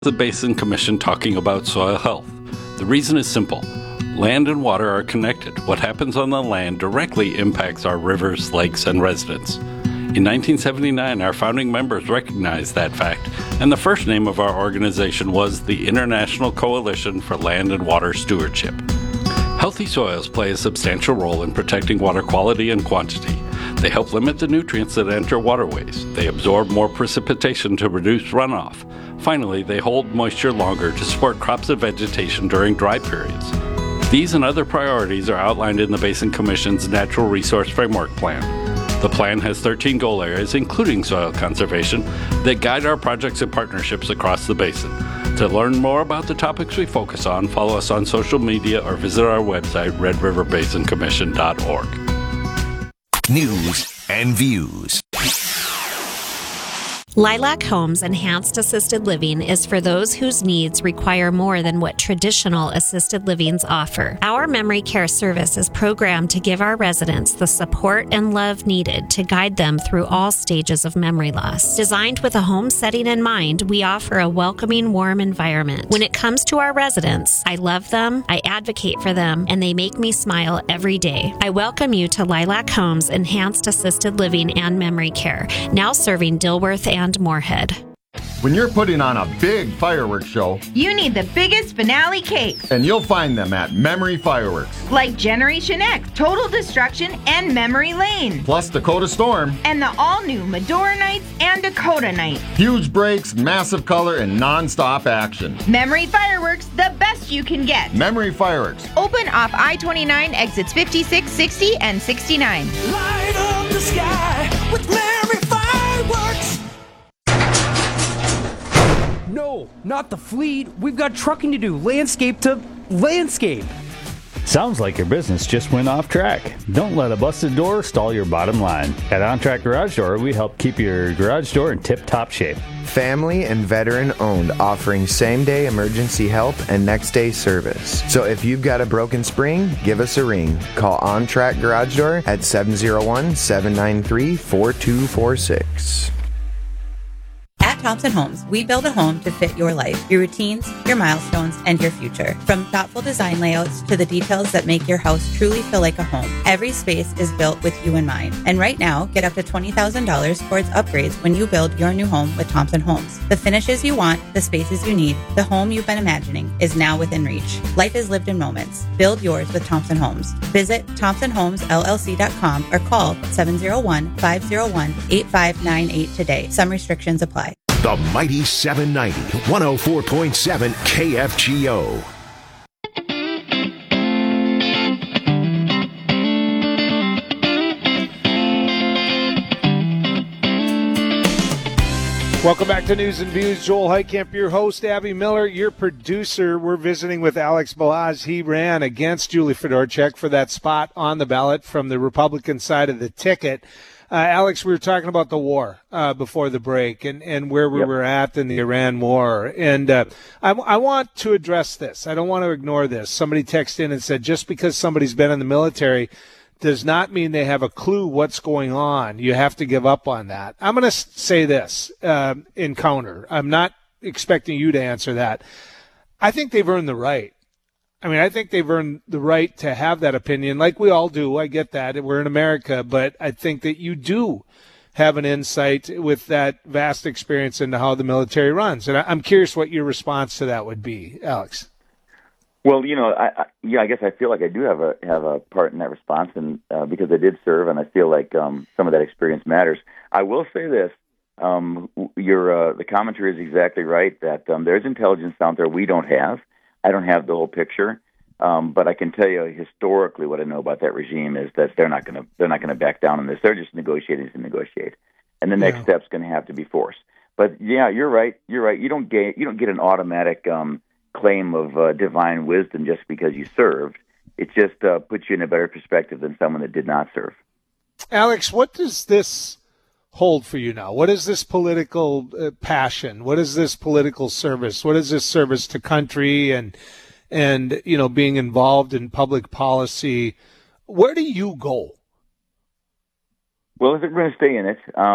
The Basin Commission talking about soil health. The reason is simple. Land and water are connected. What happens on the land directly impacts our rivers, lakes, and residents. In 1979, our founding members recognized that fact, and the first name of our organization was the International Coalition for Land and Water Stewardship. Healthy soils play a substantial role in protecting water quality and quantity. They help limit the nutrients that enter waterways. They absorb more precipitation to reduce runoff. Finally, they hold moisture longer to support crops and vegetation during dry periods. These and other priorities are outlined in the Basin Commission's Natural Resource Framework Plan. The plan has 13 goal areas, including soil conservation, that guide our projects and partnerships across the basin. To learn more about the topics we focus on, follow us on social media or visit our website, redriverbasincommission.org. News and views. Lilac Homes Enhanced Assisted Living is for those whose needs require more than what traditional assisted livings offer. Our memory care service is programmed to give our residents the support and love needed to guide them through all stages of memory loss. Designed with a home setting in mind, we offer a welcoming, warm environment. When it comes to our residents, I love them, I advocate for them, and they make me smile every day. I welcome you to Lilac Homes Enhanced Assisted Living and Memory Care, now serving Dilworth and Moorhead. When you're putting on a big fireworks show, you need the biggest finale cakes. And you'll find them at Memory Fireworks. Like Generation X, Total Destruction, and Memory Lane. Plus Dakota Storm. And the all-new Medora Nights and Dakota Nights. Huge breaks, massive color, and non-stop action. Memory Fireworks, the best you can get. Memory Fireworks. Open off I-29 exits 56, 60, and 69. Light up the sky with Memory Fireworks. No, not the fleet. We've got trucking to do. Landscape to landscape. Sounds like your business just went off track. Don't let a busted door stall your bottom line. At On Track Garage Door, we help keep your garage door in tip-top shape. Family and veteran owned, offering same-day emergency help and next-day service. So if you've got a broken spring, give us a ring. Call On Track Garage Door at 701-793-4246. At Thompson Homes, we build a home to fit your life, your routines, your milestones, and your future. From thoughtful design layouts to the details that make your house truly feel like a home, every space is built with you in mind. And right now, get up to $20,000 towards upgrades when you build your new home with Thompson Homes. The finishes you want, the spaces you need, the home you've been imagining is now within reach. Life is lived in moments. Build yours with Thompson Homes. Visit ThompsonHomesLLC.com or call 701-501-8598 today. Some restrictions apply. The Mighty 790, 104.7 KFGO. Welcome back to News and Views. Joel Heitkamp, your host, Abby Miller, your producer. We're visiting with Alex Balazs. He ran against Julie Fedorchak for that spot on the ballot from the Republican side of the ticket. Alex, we were talking about the war before the break and where we were at in the Iran war. And I want to address this. I don't want to ignore this. Somebody texted in and said, just because somebody's been in the military does not mean they have a clue what's going on. You have to give up on that. I'm going to say this in counter. I'm not expecting you to answer that. I think they've earned the right. I mean, I think they've earned the right to have that opinion, like we all do. I get that. We're in America. But I think that you do have an insight with that vast experience into how the military runs. And I'm curious what your response to that would be, Alex. Well, you know, I guess I feel like I do have a part in that response, and because I did serve, and I feel like some of that experience matters. I will say this: the commentary is exactly right that there's intelligence out there we don't have. I don't have the whole picture, but I can tell you historically what I know about that regime is that they're not going to back down on this. They're just negotiating to negotiate, and the next step's going to have to be force. But yeah, you're right. You don't get an automatic claim of divine wisdom just because you served. It just puts you in a better perspective than someone that did not serve. Alex, what does this hold for you now? What is this political passion? What is this political service? What is this service to country and you know, being involved in public policy? Where do you go? Well, if they're going to stay in it,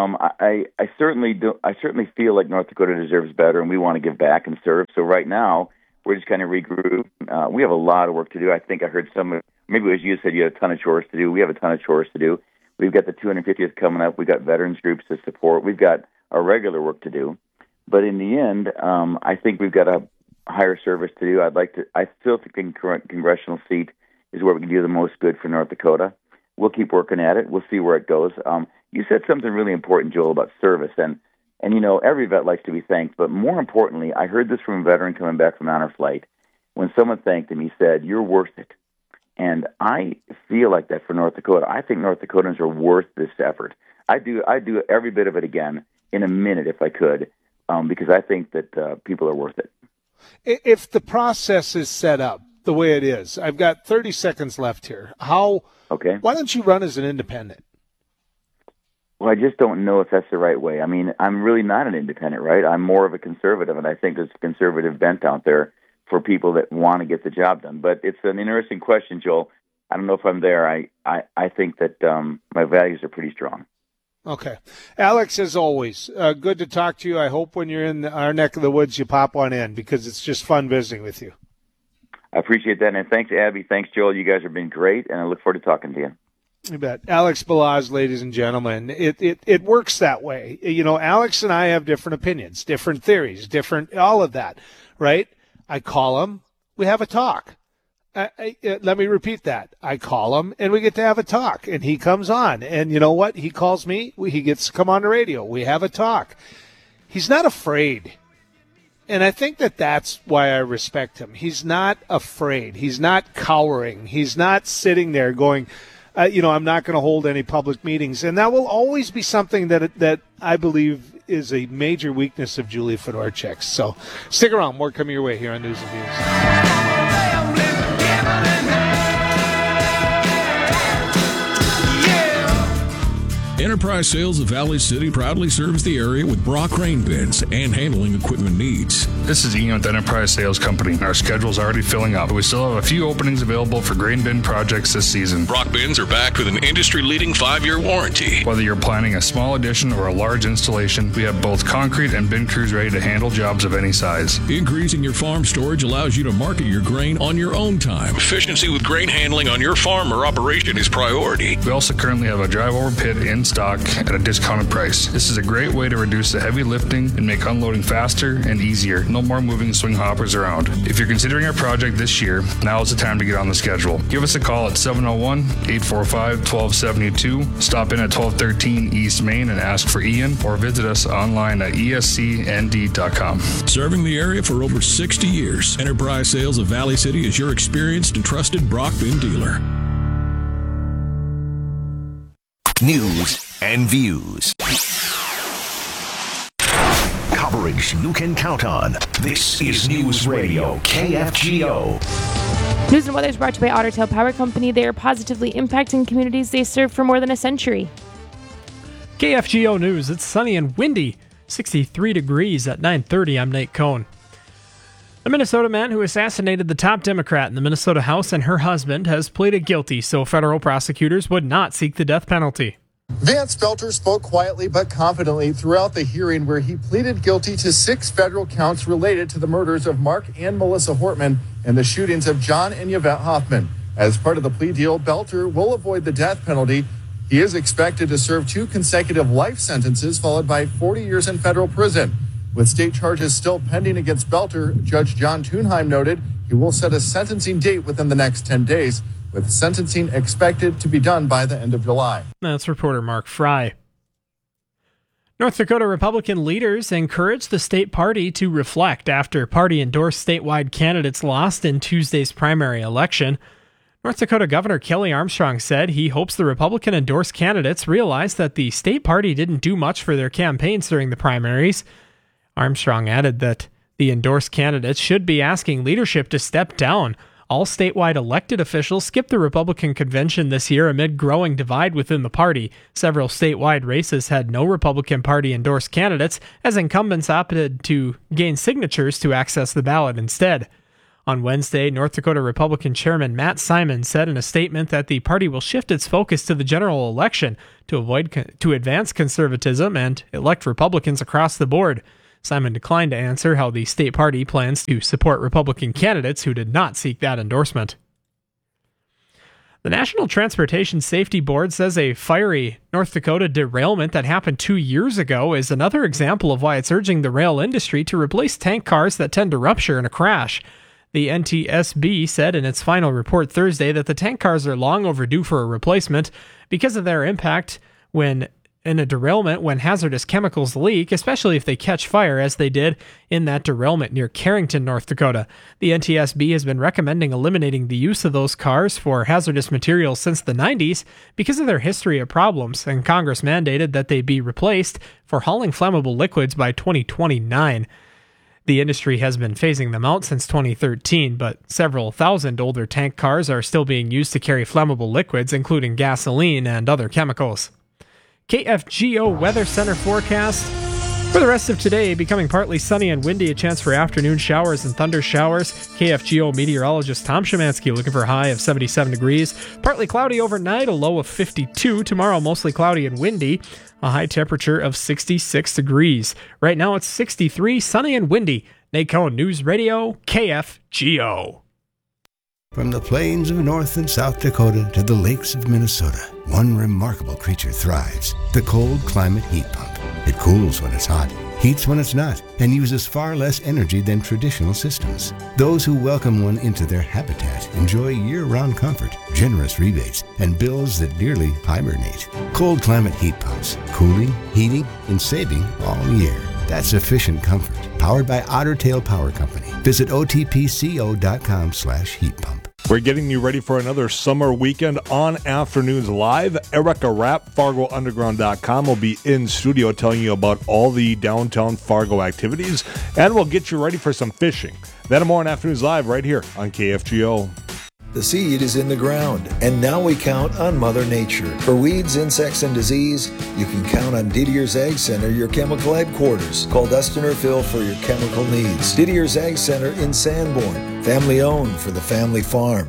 I certainly do. I certainly feel like North Dakota deserves better, and we want to give back and serve. So right now, we're just kind of regroup. We have a lot of work to do. I think I heard maybe it was you said you had a ton of chores to do. We have a ton of chores to do. We've got the 250th coming up. We've got veterans groups to support. We've got our regular work to do. But in the end, I think we've got a higher service to do. I still think the congressional seat is where we can do the most good for North Dakota. We'll keep working at it. We'll see where it goes. You said something really important, Joel, about service. And every vet likes to be thanked. But more importantly, I heard this from a veteran coming back from honor flight. When someone thanked him, he said, "You're worth it." And I feel like that for North Dakota. I think North Dakotans are worth this effort. I'd do every bit of it again in a minute if I could, because I think that people are worth it. If the process is set up the way it is, I've got 30 seconds left here. Okay. Why don't you run as an independent? Well, I just don't know if that's the right way. I mean, I'm really not an independent, right? I'm more of a conservative, and I think there's a conservative bent out there for people that want to get the job done. But it's an interesting question, Joel. I don't know if I'm there. I think that my values are pretty strong. Okay. Alex, as always, good to talk to you. I hope when you're in our neck of the woods, you pop on in, because it's just fun visiting with you. I appreciate that. And thanks, Abby. Thanks, Joel. You guys have been great, and I look forward to talking to you. You bet. Alex Balazs, ladies and gentlemen. It works that way. Alex and I have different opinions, different theories, all of that, right? I call him. We have a talk. Let me repeat that. I call him, and we get to have a talk, and he comes on. And you know what? He calls me. He gets to come on the radio. We have a talk. He's not afraid. And I think that that's why I respect him. He's not afraid. He's not cowering. He's not sitting there going, I'm not going to hold any public meetings. And that will always be something that I believe is a major weakness of Julie Fedorchak. So stick around. More coming your way here on News and Views. Enterprise Sales of Valley City proudly serves the area with Brock grain bins and handling equipment needs. This is Ian with Enterprise Sales Company. Our schedule's already filling up. We still have a few openings available for grain bin projects this season. Brock bins are backed with an industry-leading 5-year warranty. Whether you're planning a small addition or a large installation, we have both concrete and bin crews ready to handle jobs of any size. Increasing your farm storage allows you to market your grain on your own time. Efficiency with grain handling on your farm or operation is priority. We also currently have a drive-over pit in stock at a discounted price. This is a great way to reduce the heavy lifting and make unloading faster and easier. No more moving swing hoppers around. If you're considering a project this year, now is the time to get on the schedule. Give us a call at 701-845-1272. Stop in at 1213 East Main and ask for Ian, or visit us online at escnd.com. Serving the area for over 60 years, Enterprise Sales of Valley City is your experienced and trusted Brock bin dealer. News and Views. Coverage you can count on. This is News Radio KFGO. News and weather is brought to you by Otter Tail Power Company. They are positively impacting communities they serve for more than a century. KFGO News. It's sunny and windy. 63 degrees at 9:30. I'm Nate Cohn. The Minnesota man who assassinated the top Democrat in the Minnesota House and her husband has pleaded guilty, so federal prosecutors would not seek the death penalty. Vance Felter spoke quietly but confidently throughout the hearing, where he pleaded guilty to 6 federal counts related to the murders of Mark and Melissa Hortman and the shootings of John and Yvette Hoffman. As part of the plea deal, Belter will avoid the death penalty. He is expected to serve 2 consecutive life sentences, followed by 40 years in federal prison. With state charges still pending against Belter, Judge John Thunheim noted he will set a sentencing date within the next 10 days, with sentencing expected to be done by the end of July. That's reporter Mark Fry. North Dakota Republican leaders encouraged the state party to reflect after party-endorsed statewide candidates lost in Tuesday's primary election. North Dakota Governor Kelly Armstrong said he hopes the Republican-endorsed candidates realize that the state party didn't do much for their campaigns during the primaries. Armstrong added that the endorsed candidates should be asking leadership to step down. All statewide elected officials skipped the Republican convention this year amid growing divide within the party. Several statewide races had no Republican Party-endorsed candidates, as incumbents opted to gain signatures to access the ballot instead. On Wednesday, North Dakota Republican Chairman Matt Simon said in a statement that the party will shift its focus to the general election to advance conservatism and elect Republicans across the board. Simon declined to answer how the state party plans to support Republican candidates who did not seek that endorsement. The National Transportation Safety Board says a fiery North Dakota derailment that happened 2 years ago is another example of why it's urging the rail industry to replace tank cars that tend to rupture in a crash. The NTSB said in its final report Thursday that the tank cars are long overdue for a replacement because of their impact in a derailment when hazardous chemicals leak, especially if they catch fire, as they did in that derailment near Carrington, North Dakota. The NTSB has been recommending eliminating the use of those cars for hazardous materials since the 90s because of their history of problems, and Congress mandated that they be replaced for hauling flammable liquids by 2029. The industry has been phasing them out since 2013, but several thousand older tank cars are still being used to carry flammable liquids, including gasoline and other chemicals. KFGO Weather Center forecast. For the rest of today, becoming partly sunny and windy, a chance for afternoon showers and thunder showers. KFGO meteorologist Tom Szymanski looking for a high of 77 degrees. Partly cloudy overnight, a low of 52. Tomorrow, mostly cloudy and windy, a high temperature of 66 degrees. Right now, it's 63, sunny and windy. Nate Cohen News Radio, KFGO. From the plains of North and South Dakota to the lakes of Minnesota, one remarkable creature thrives, the cold climate heat pump. It cools when it's hot, heats when it's not, and uses far less energy than traditional systems. Those who welcome one into their habitat enjoy year-round comfort, generous rebates, and bills that nearly hibernate. Cold climate heat pumps, cooling, heating, and saving all year. That's efficient comfort, powered by Otter Tail Power Company. Visit otpco.com/heat pump. We're getting you ready for another summer weekend on Afternoons Live. Erica Rapp, FargoUnderground.com, will be in studio telling you about all the downtown Fargo activities, and we'll get you ready for some fishing. Then and more on Afternoons Live right here on KFGO. The seed is in the ground, and now we count on Mother Nature. For weeds, insects, and disease, you can count on Didier's Ag Center, your chemical headquarters. Call Dustin or Phil for your chemical needs. Didier's Ag Center in Sanborn, family owned for the family farm.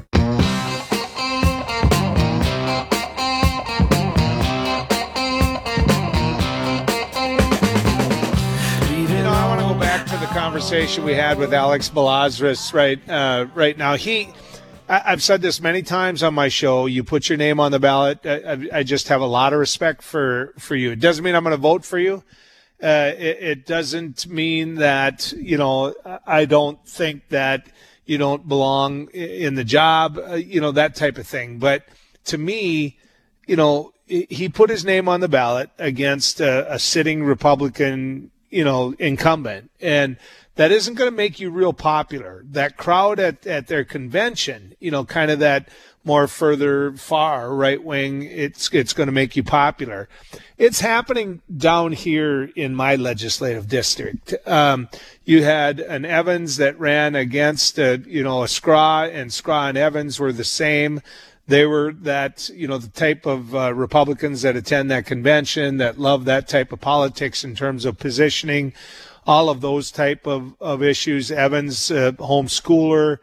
I want to go back to the conversation we had with Alex Balazs right now. I've said this many times on my show. You put your name on the ballot. I just have a lot of respect for you. It doesn't mean I'm going to vote for you. It doesn't mean that, I don't think that you don't belong in the job, that type of thing. But to me, he put his name on the ballot against a sitting Republican, incumbent. And that isn't going to make you real popular. That crowd at their convention, kind of that more far right wing, it's going to make you popular. It's happening down here in my legislative district. You had an Evans that ran against a Scraw, and Scraw and Evans were the same. They were that, the type of Republicans that attend that convention, that love that type of politics in terms of positioning, all of those type of issues. Evans, homeschooler,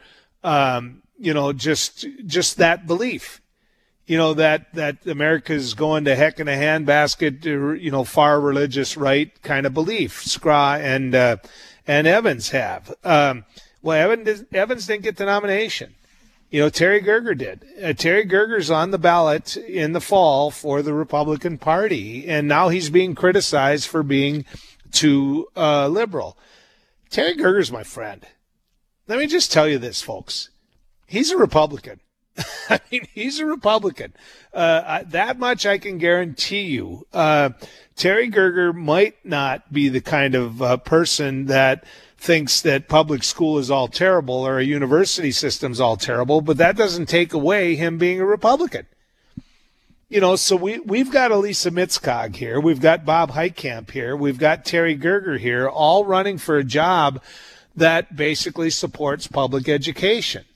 just that belief, that America's going to heck in a handbasket, far religious right kind of belief. Scraw and Evans have. Evans didn't get the nomination. Terry Gerger did. Terry Gerger's on the ballot in the fall for the Republican Party, and now he's being criticized for being too liberal. Terry Gerger's my friend. Let me just tell you this, folks. He's a Republican. I mean, he's a Republican. That much I can guarantee you. Terry Gerger might not be the kind of person that thinks that public school is all terrible or a university system's all terrible, but that doesn't take away him being a Republican. So we've got Elisa Mitskog here. We've got Bob Heitkamp here. We've got Terry Gerger here, all running for a job that basically supports public education.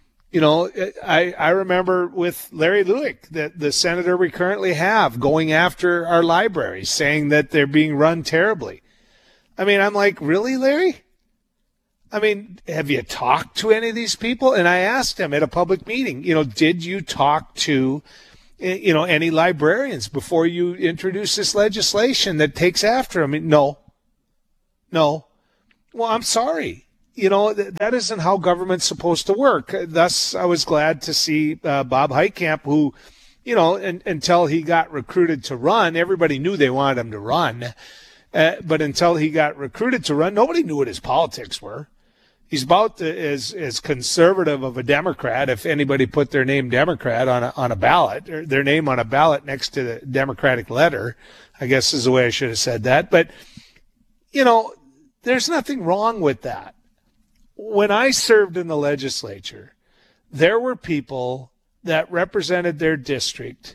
I remember with Larry Lueck, the senator we currently have, going after our libraries, saying that they're being run terribly. I mean, I'm like, really, Larry? I mean, have you talked to any of these people? And I asked him at a public meeting, did you talk to, any librarians before you introduce this legislation that takes after them? No. Well, I'm sorry. That isn't how government's supposed to work. Thus, I was glad to see Bob Heitkamp, who, until he got recruited to run, everybody knew they wanted him to run. But until he got recruited to run, nobody knew what his politics were. He's about as conservative of a Democrat, if anybody put their name Democrat on a ballot, or their name on a ballot next to the Democratic letter, I guess is the way I should have said that. But, there's nothing wrong with that. When I served in the legislature, there were people that represented their district,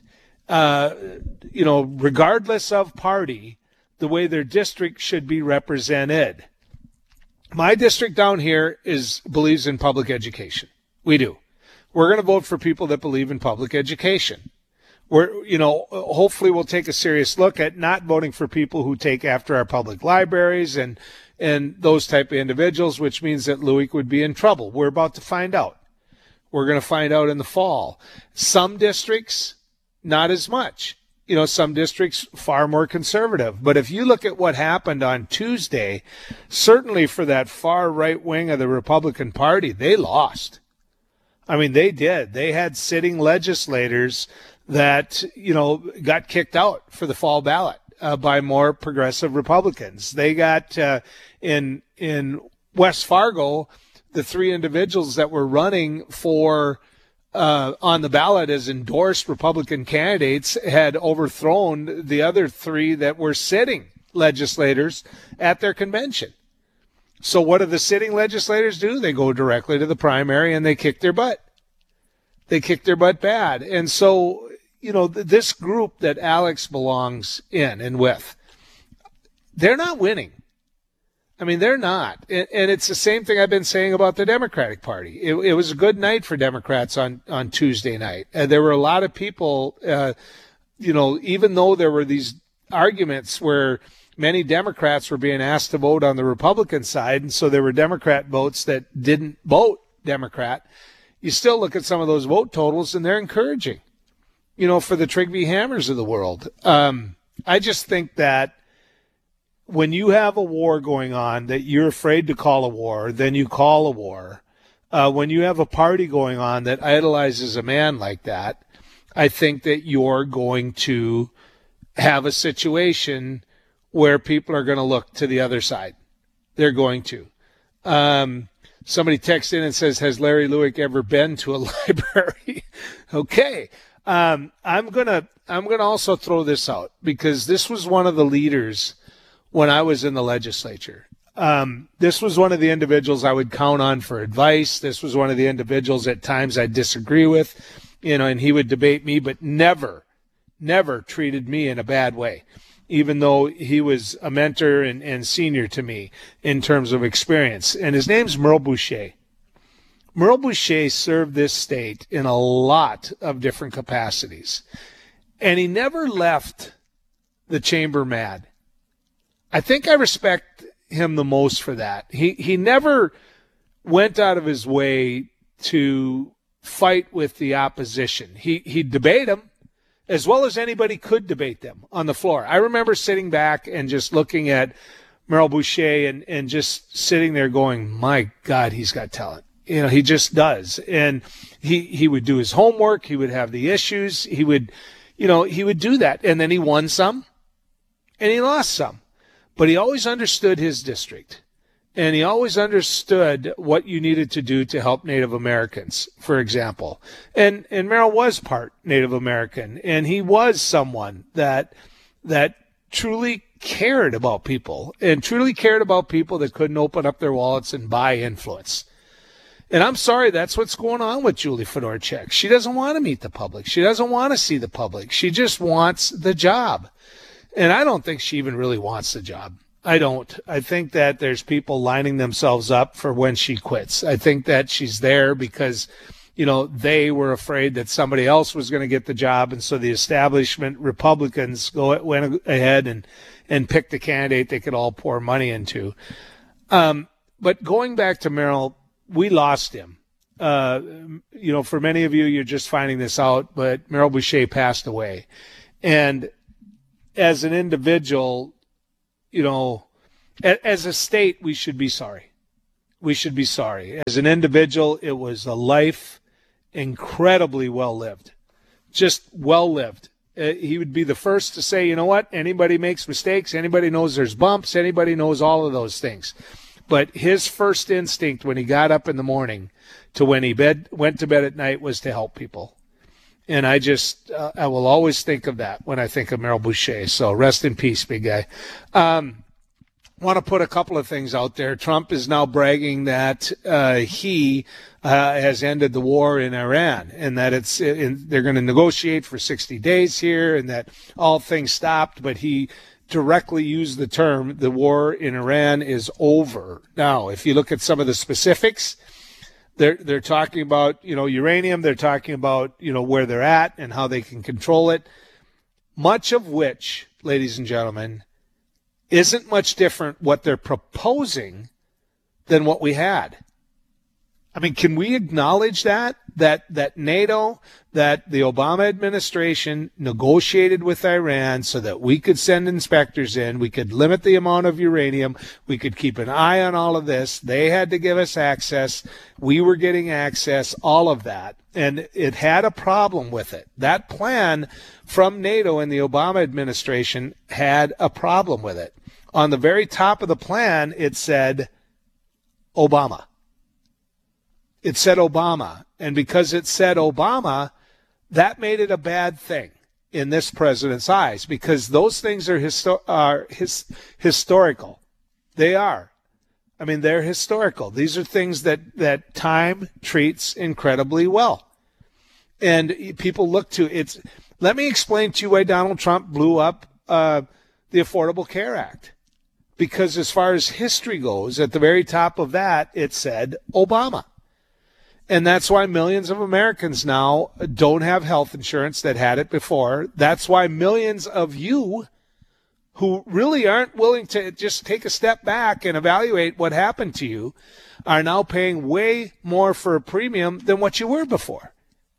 regardless of party, the way their district should be represented. My district down here believes in public education. We do. We're going to vote for people that believe in public education. Hopefully we'll take a serious look at not voting for people who take after our public libraries and those type of individuals, which means that Lewick would be in trouble. We're about to find out. We're going to find out in the fall. Some districts, not as much. Some districts far more conservative. But if you look at what happened on Tuesday, certainly for that far right wing of the Republican Party, they lost. I mean, they did. They had sitting legislators that, got kicked out for the fall ballot by more progressive Republicans. They got in West Fargo, the three individuals that were running for on the ballot as endorsed Republican candidates had overthrown the other three that were sitting legislators at their convention. So what do the sitting legislators do? They go directly to the primary and they kick their butt. They kick their butt bad. And so, this group that Alex belongs in and with, they're not winning. I mean, they're not. And it's the same thing I've been saying about the Democratic Party. It was a good night for Democrats on Tuesday night. And there were a lot of people, even though there were these arguments where many Democrats were being asked to vote on the Republican side, and so there were Democrat votes that didn't vote Democrat, you still look at some of those vote totals, and they're encouraging, for the Trigby Hammers of the world. I just think that when you have a war going on that you're afraid to call a war, then you call a war. When you have a party going on that idolizes a man like that, I think that you're going to have a situation where people are going to look to the other side. They're going to. Somebody texts in and says, has Larry Lewick ever been to a library? Okay. I'm gonna also throw this out because this was one of the leaders when I was in the legislature. This was one of the individuals I would count on for advice. This was one of the individuals at times I'd disagree with, and he would debate me, but never treated me in a bad way, even though he was a mentor and senior to me in terms of experience. And his name's Merle Boucher. Merle Boucher served this state in a lot of different capacities, and he never left the chamber mad. I think I respect him the most for that. He never went out of his way to fight with the opposition. He'd debate them as well as anybody could debate them on the floor. I remember sitting back and just looking at Merle Boucher and just sitting there going, my God, he's got talent. He just does. And he would do his homework. He would have the issues. He would do that. And then he won some and he lost some. But he always understood his district, and he always understood what you needed to do to help Native Americans, for example. And Merrill was part Native American, and he was someone that truly cared about people, and truly cared about people that couldn't open up their wallets and buy influence. And I'm sorry, that's what's going on with Julie Fedorchak. She doesn't want to meet the public. She doesn't want to see the public. She just wants the job. And I don't think she even really wants the job. I don't. I think that there's people lining themselves up for when she quits. I think that she's there because, they were afraid that somebody else was going to get the job. And so the establishment Republicans went ahead and picked the candidate they could all pour money into. But But going back to Merrill, we lost him. For many of you, you're just finding this out, but Merrill Boucher passed away. And as an individual, as a state, we should be sorry. We should be sorry. As an individual, it was a life incredibly well-lived. Just well-lived. He would be the first to say, you know what, anybody makes mistakes, anybody knows there's bumps, anybody knows all of those things. But his first instinct when he got up in the morning to when he went to bed at night was to help people. And I will always think of that when I think of Merrill Boucher. So rest in peace, big guy. Want to put a couple of things out there. Trump is now bragging that he has ended the war in Iran and that they're going to negotiate for 60 days here and that all things stopped, but he directly used the term, the war in Iran is over. Now, if you look at some of the specifics, they're talking about, uranium. They're talking about, where they're at and how they can control it. Much of which, ladies and gentlemen, isn't much different what they're proposing than what we had. I mean, can we acknowledge that NATO, that the Obama administration negotiated with Iran so that we could send inspectors in, we could limit the amount of uranium, we could keep an eye on all of this. They had to give us access. We were getting access, all of that. And it had a problem with it. That plan from NATO and the Obama administration had a problem with it. On the very top of the plan, it said Obama. It said Obama. And because it said Obama, that made it a bad thing in this president's eyes because those things are historical. They are. I mean, they're historical. These are things that time treats incredibly well. And people look to it. Let me explain to you why Donald Trump blew up the Affordable Care Act. Because as far as history goes, at the very top of that, it said Obama. And that's why millions of Americans now don't have health insurance that had it before. That's why millions of you who really aren't willing to just take a step back and evaluate what happened to you are now paying way more for a premium than what you were before.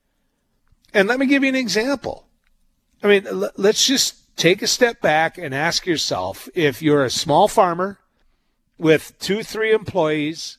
And let me give you an example. I mean, let's just take a step back and ask yourself, if you're a small farmer with 2-3 employees,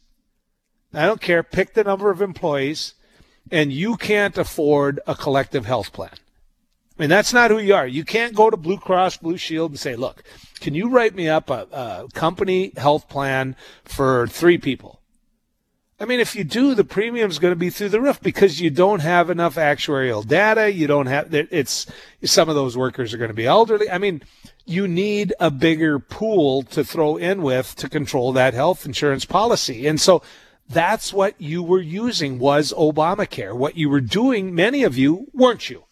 I don't care, pick the number of employees, and you can't afford a collective health plan. I mean, that's not who you are. You can't go to Blue Cross Blue Shield and say, look, can you write me up a company health plan for 3 people? I mean, if you do, the premium's going to be through the roof because you don't have enough actuarial data. You don't have, some of those workers are going to be elderly. I mean, you need a bigger pool to throw in with to control that health insurance policy. And so that's what you were using was Obamacare. What you were doing, many of you, weren't you?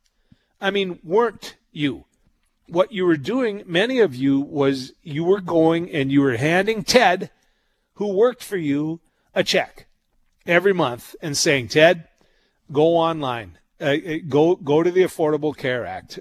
I mean, weren't you? What you were doing, many of you, was you were going and you were handing Ted, who worked for you, a check every month and saying, Ted, go online, go to the Affordable Care Act,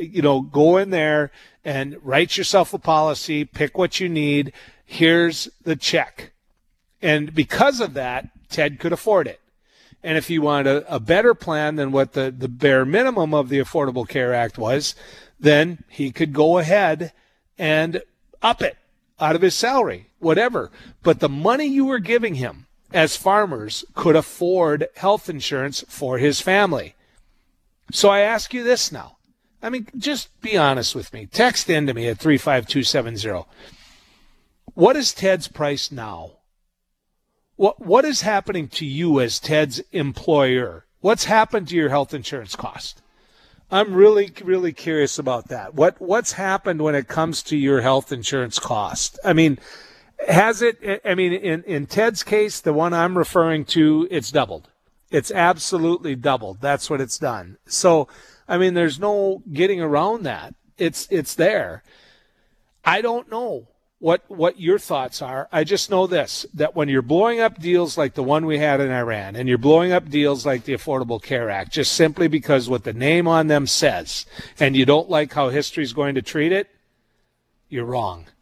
go in there and write yourself a policy, pick what you need. Here's the check. And because of that, Ted could afford it. And if you want a better plan than what the bare minimum of the Affordable Care Act was, then he could go ahead and up it out of his salary, whatever. But the money you were giving him as farmers could afford health insurance for his family. So I ask you this now. I mean, just be honest with me. Text into me at 35270. What is Ted's price now? What is happening to you as Ted's employer? What's happened to your health insurance cost? I'm really, really curious about that. What's happened when it comes to your health insurance cost? I mean, has it? I mean, in Ted's case, the one I'm referring to, it's doubled. It's absolutely doubled. That's what it's done. So, I mean, there's no getting around that. It's there. I don't know what your thoughts are. I just know this, that when you're blowing up deals like the one we had in Iran, and you're blowing up deals like the Affordable Care Act, just simply because what the name on them says, and you don't like how history's going to treat it, you're wrong.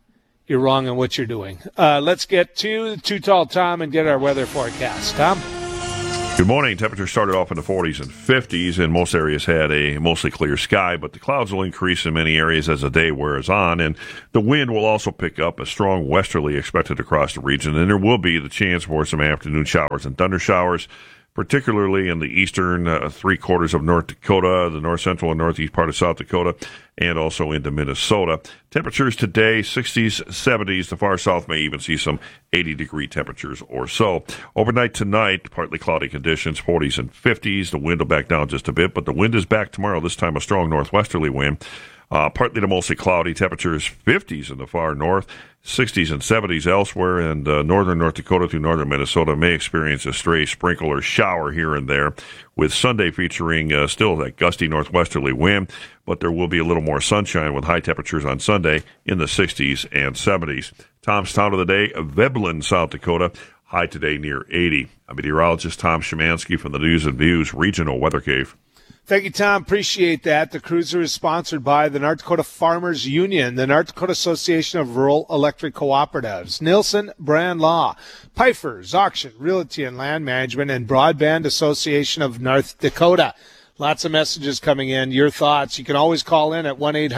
you're wrong in what you're doing. Let's get to Too Tall Tom and get our weather forecast. Tom? Good morning. Temperatures started off in the 40s and 50s, and most areas had a mostly clear sky, but the clouds will increase in many areas as the day wears on, and the wind will also pick up. A strong westerly expected across the region, and there will be the chance for some afternoon showers and thunder showers, particularly in the eastern three-quarters of North Dakota, the north central and northeast part of South Dakota, and also into Minnesota. Temperatures today, 60s, 70s. The far south may even see some 80-degree temperatures or so. Overnight tonight, partly cloudy conditions, 40s and 50s. The wind will back down just a bit, but the wind is back tomorrow, this time a strong northwesterly wind. Partly to mostly cloudy, temperatures 50s in the far north, 60s and 70s elsewhere, and northern North Dakota through northern Minnesota may experience a stray sprinkle or shower here and there, with Sunday featuring still that gusty northwesterly wind, but there will be a little more sunshine with high temperatures on Sunday in the 60s and 70s. Tom's Town of the Day, Veblen, South Dakota, high today near 80. I'm meteorologist Tom Szymanski from the News and Views Regional Weather Cave. Thank you, Tom. Appreciate that. The cruiser is sponsored by the North Dakota Farmers Union, the North Dakota Association of Rural Electric Cooperatives, Nielsen Brand Law, Pfeiffer's Auction, Realty and Land Management, and Broadband Association of North Dakota. Lots of messages coming in. Your thoughts. You can always call in at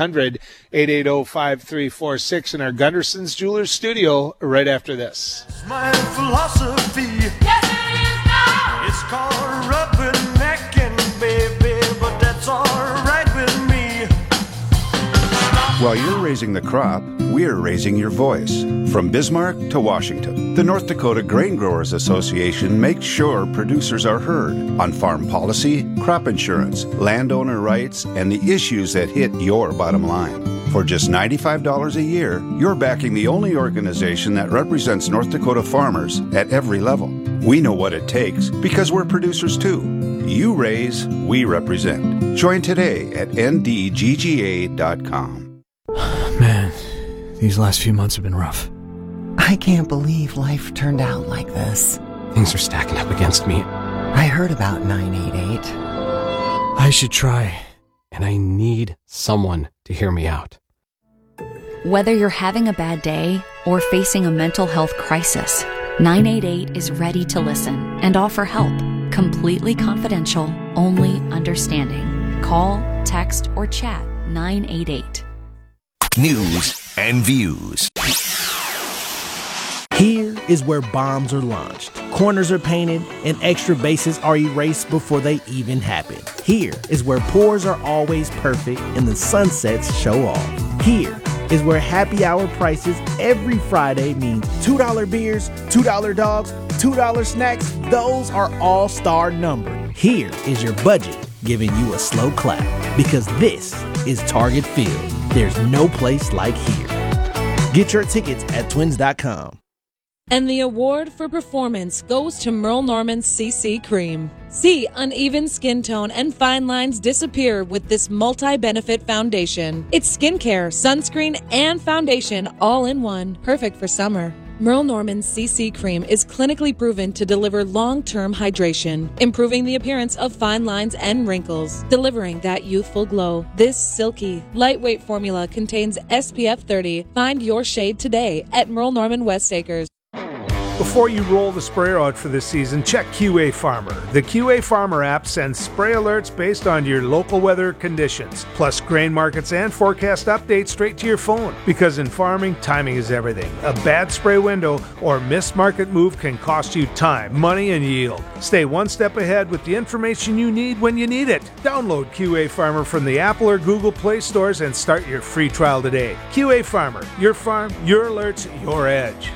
1-800-880-5346 in our Gunderson's Jewelers studio right after this. My philosophy. Yes, it is now. It's called rubbernecking, baby, but that's all right with me. While you're raising the crop, we're raising your voice. From Bismarck to Washington, the North Dakota Grain Growers Association makes sure producers are heard on farm policy, crop insurance, landowner rights, and the issues that hit your bottom line. For just $95 a year, you're backing the only organization that represents North Dakota farmers at every level. We know what it takes because we're producers too. You raise, we represent. Join today at ndgga.com. Man, these last few months have been rough. I can't believe life turned out like this. Things are stacking up against me. I heard about 988. I should try, and I need someone to hear me out. Whether you're having a bad day or facing a mental health crisis, 988 is ready to listen and offer help. Completely confidential, only understanding. Call, text, or chat 988. News and Views. Here is where bombs are launched, corners are painted, and extra bases are erased before they even happen. Here is where pours are always perfect and the sunsets show off. Here is where happy hour prices every Friday means $2 beers, $2 dogs, $2 snacks. Those are all-star numbers. Here is your budget giving you a slow clap, because this is Target Field. There's no place like here. Get your tickets at twins.com. And the award for performance goes to Merle Norman's CC Cream. See uneven skin tone and fine lines disappear with this multi-benefit foundation. It's skincare, sunscreen, and foundation all in one. Perfect for summer. Merle Norman's CC Cream is clinically proven to deliver long-term hydration, improving the appearance of fine lines and wrinkles, delivering that youthful glow. This silky, lightweight formula contains SPF 30. Find your shade today at Merle Norman West Acres. Before you roll the sprayer out for this season, check QA Farmer. The QA Farmer app sends spray alerts based on your local weather conditions, plus grain markets and forecast updates straight to your phone. Because in farming, timing is everything. A bad spray window or missed market move can cost you time, money, and yield. Stay one step ahead with the information you need when you need it. Download QA Farmer from the Apple or Google Play stores and start your free trial today. QA Farmer, your farm, your alerts, your edge.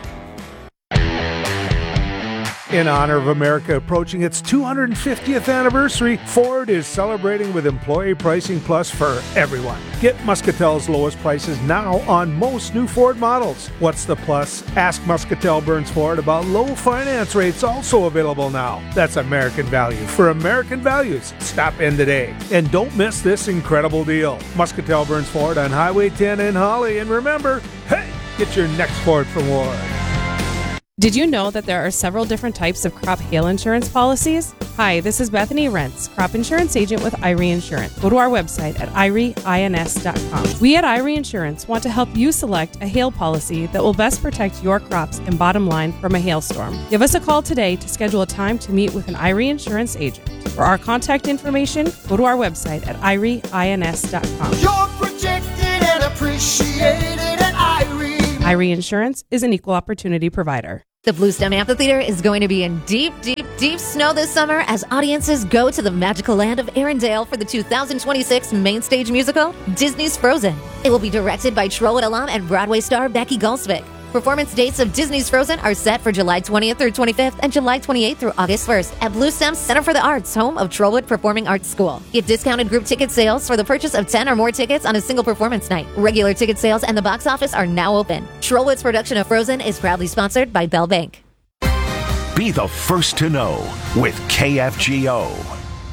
In honor of America approaching its 250th anniversary, Ford is celebrating with Employee Pricing Plus for everyone. Get Muscatel's lowest prices now on most new Ford models. What's the plus? Ask Muscatel Burns Ford about low finance rates, also available now. That's American value for American values. Stop in today. And don't miss this incredible deal. Muscatel Burns Ford on Highway 10 in Holly. And remember, hey, get your next Ford from Ward. Did you know that there are several different types of crop hail insurance policies? Hi, this is Bethany Rentz, crop insurance agent with Irie Insurance. Go to our website at irieins.com. We at Irie Insurance want to help you select a hail policy that will best protect your crops and bottom line from a hailstorm. Give us a call today to schedule a time to meet with an Irie Insurance agent. For our contact information, go to our website at irieins.com. You're protected and appreciated at Irie. Irie Insurance is an equal opportunity provider. The Bluestem Amphitheater is going to be in deep, deep, deep snow this summer as audiences go to the magical land of Arendelle for the 2026 main stage musical, Disney's Frozen. It will be directed by Trollwood alum and Broadway star Becky Goldsvik. Performance dates of Disney's Frozen are set for July 20th through 25th and July 28th through August 1st at Bluestem Center for the Arts, home of Trollwood Performing Arts School. Get discounted group ticket sales for the purchase of 10 or more tickets on a single performance night. Regular ticket sales and the box office are now open. Trollwood's production of Frozen is proudly sponsored by Bell Bank. Be the first to know with KFGO.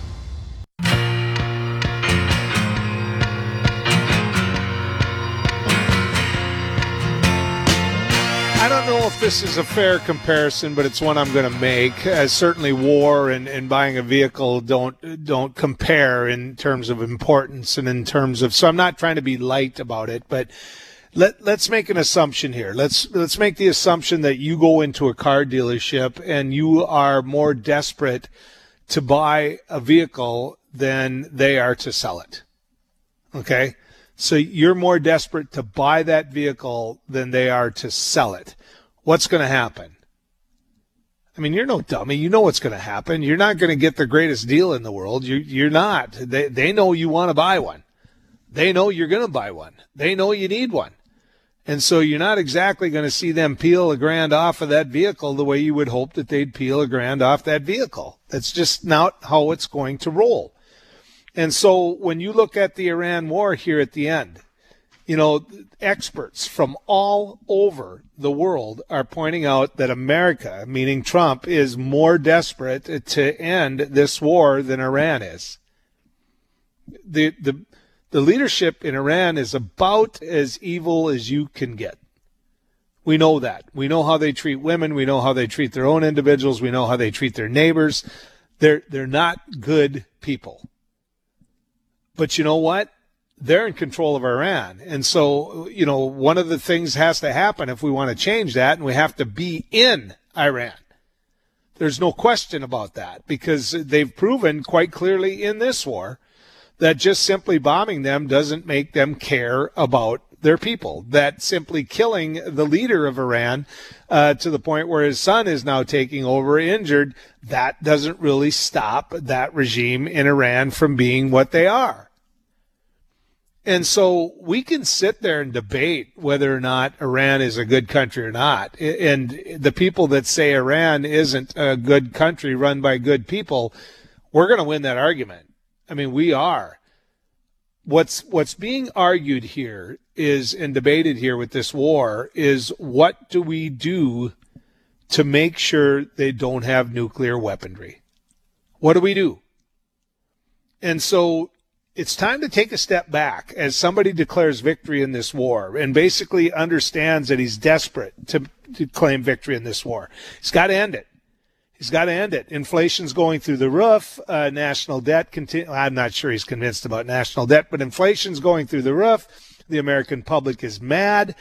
I don't know if this is a fair comparison, but it's one I'm going to make. Certainly war and buying a vehicle don't compare in terms of importance and in terms of, so I'm not trying to be light about it, but let's make an assumption here. Let's make the assumption that you go into a car dealership and you are more desperate to buy a vehicle than they are to sell it. Okay? So you're more desperate to buy that vehicle than they are to sell it. What's going to happen? I mean, you're no dummy. You know what's going to happen. You're not going to get the greatest deal in the world. You're not. They know you want to buy one. They know you're going to buy one. They know you need one. And so you're not exactly going to see them peel $1,000 off of that vehicle the way you would hope that they'd peel $1,000 off that vehicle. That's just not how it's going to roll. And so when you look at the Iran war here at the end, you know, experts from all over the world are pointing out that America, meaning Trump, is more desperate to end this war than Iran is. The leadership in Iran is about as evil as you can get. We know that. We know how they treat women. We know how they treat their own individuals. We know how they treat their neighbors. They're not good people. But you know what? They're in control of Iran. And so, you know, one of the things has to happen if we want to change that, and we have to be in Iran. There's no question about that, because they've proven quite clearly in this war that just simply bombing them doesn't make them care about their people, that simply killing the leader of Iran to the point where his son is now taking over injured, that doesn't really stop that regime in Iran from being what they are. And so we can sit there and debate whether or not Iran is a good country or not. And the people that say Iran isn't a good country run by good people, we're going to win that argument. I mean, we are. What's being argued here is, and debated here with this war, is what do we do to make sure they don't have nuclear weaponry? What do we do? And so it's time to take a step back as somebody declares victory in this war and basically understands that he's desperate to claim victory in this war. He's got to end it. He's got to end it. Inflation's going through the roof. National debt I'm not sure he's convinced about national debt, but inflation's going through the roof. The American public is mad.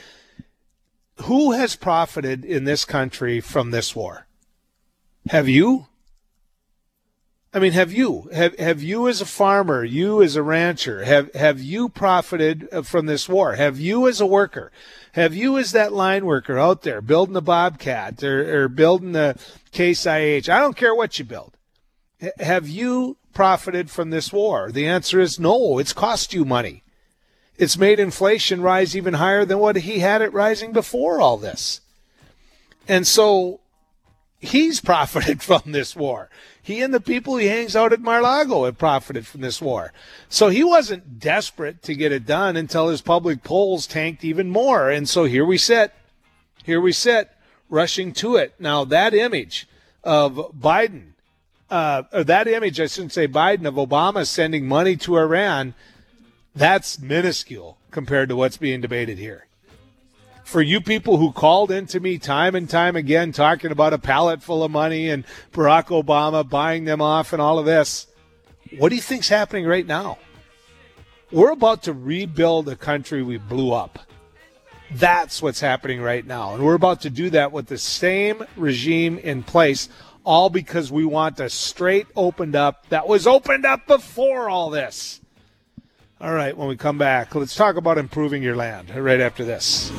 Who has profited in this country from this war? Have you? I mean, have you? Have you as a farmer, you as a rancher, have you profited from this war? Have you as a worker? Have you as that line worker out there building the Bobcat or building the Case IH? I don't care what you build. Have you profited from this war? The answer is no. It's cost you money. It's made inflation rise even higher than what he had it rising before all this. And so he's profited from this war. He and the people he hangs out at Mar-a-Lago have profited from this war. So he wasn't desperate to get it done until his public polls tanked even more. And so here we sit, rushing to it. Now that image of Biden, or that image, I shouldn't say Biden, of Obama sending money to Iran, that's minuscule compared to what's being debated here. For you people who called into me time and time again talking about a pallet full of money and Barack Obama buying them off and all of this, what do you think's happening right now? We're about to rebuild a country we blew up. That's what's happening right now. And we're about to do that with the same regime in place, all because we want a straight opened up that was opened up before all this. All right, when we come back, let's talk about improving your land right after this.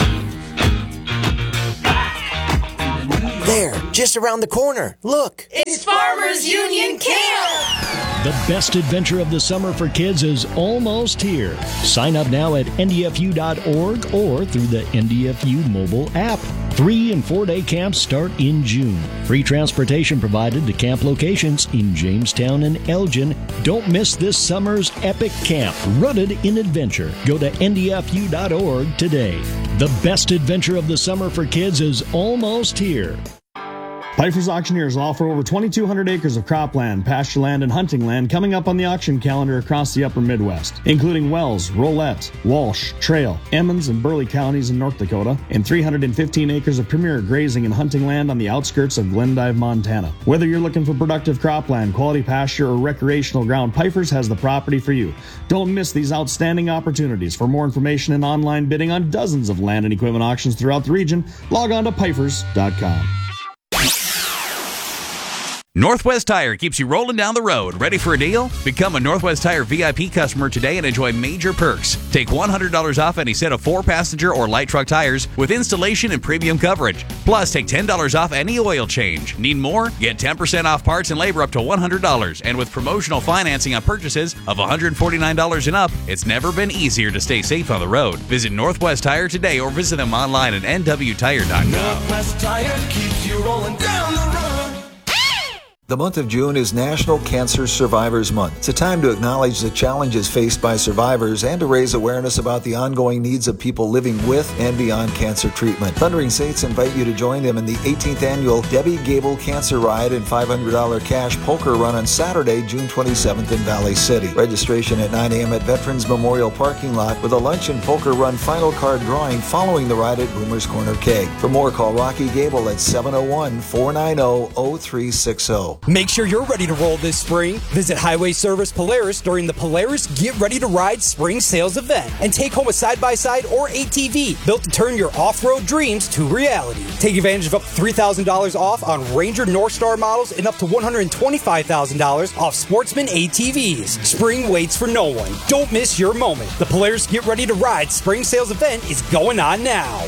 There, just around the corner. Look. It's Farmers Union Camp! The best adventure of the summer for kids is almost here. Sign up now at ndfu.org or through the NDFU mobile app. 3 and 4 day camps start in June. Free transportation provided to camp locations in Jamestown and Elgin. Don't miss this summer's epic camp, rooted in adventure. Go to ndfu.org today. The best adventure of the summer for kids is almost here. Pfeiffer's Auctioneers will offer over 2,200 acres of cropland, pasture land, and hunting land coming up on the auction calendar across the upper Midwest, including Wells, Rolette, Walsh, Trail, Emmons, and Burley counties in North Dakota, and 315 acres of premier grazing and hunting land on the outskirts of Glendive, Montana. Whether you're looking for productive cropland, quality pasture, or recreational ground, Pfeiffer's has the property for you. Don't miss these outstanding opportunities. For more information and online bidding on dozens of land and equipment auctions throughout the region, log on to Pfeifers.com. Northwest Tire keeps you rolling down the road. Ready for a deal? Become a Northwest Tire VIP customer today and enjoy major perks. Take $100 off any set of 4-passenger or light truck tires with installation and premium coverage. Plus, take $10 off any oil change. Need more? Get 10% off parts and labor up to $100. And with promotional financing on purchases of $149 and up, it's never been easier to stay safe on the road. Visit Northwest Tire today or visit them online at nwtire.com. Northwest Tire keeps you rolling down the road. The month of June is National Cancer Survivors Month. It's a time to acknowledge the challenges faced by survivors and to raise awareness about the ongoing needs of people living with and beyond cancer treatment. Thundering Saints invite you to join them in the 18th annual Debbie Gable Cancer Ride and $500 cash poker run on Saturday, June 27th in Valley City. Registration at 9 a.m. at Veterans Memorial Parking Lot with a lunch and poker run final card drawing following the ride at Boomer's Corner Keg. For more, call Rocky Gable at 701-490-0360. Make sure you're ready to roll this spring. Visit Highway Service Polaris during the Polaris Get Ready to Ride Spring Sales event and take home a side-by-side or ATV built to turn your off-road dreams to reality. Take advantage of up to $3,000 off on Ranger Northstar models and up to $125,000 off Sportsman ATVs. Spring waits for no one. Don't miss your moment. The Polaris Get Ready to Ride Spring Sales event is going on now.